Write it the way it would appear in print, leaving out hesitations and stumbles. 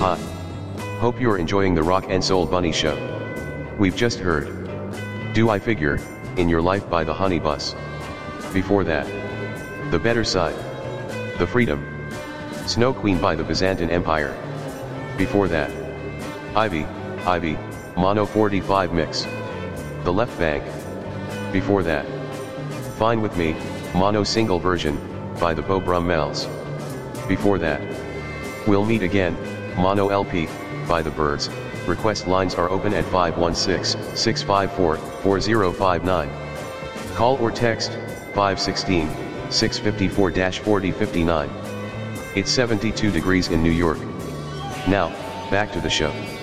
Hi. Hope you're enjoying the Rock and Soul Bunny Show. We've just heard Do I Figure, In Your Life by the Honey Bus. Before that, The Better Side, The Freedom, Snow Queen by the Byzantine Empire. Before that, Ivy, Mono 45 Mix, The Left Bank. Before that, Fine With Me, Mono Single Version, by the Beau Brummels. Before that, We'll Meet Again, Mono LP, by the Byrds. Request lines are open at 516-654-4059. Call or text, 516-654-4059. It's 72 degrees in New York. Now, back to the show.